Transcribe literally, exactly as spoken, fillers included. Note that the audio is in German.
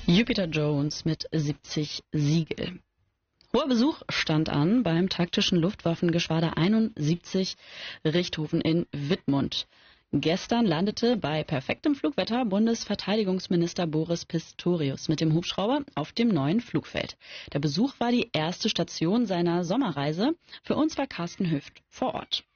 Jupiter Jones mit siebzig Siegel. Hoher Besuch stand an beim taktischen Luftwaffengeschwader einundsiebzig Richthofen in Wittmund. Gestern landete bei perfektem Flugwetter Bundesverteidigungsminister Boris Pistorius mit dem Hubschrauber auf dem neuen Flugfeld. Der Besuch war die erste Station seiner Sommerreise. Für uns war Carsten Hüft vor Ort.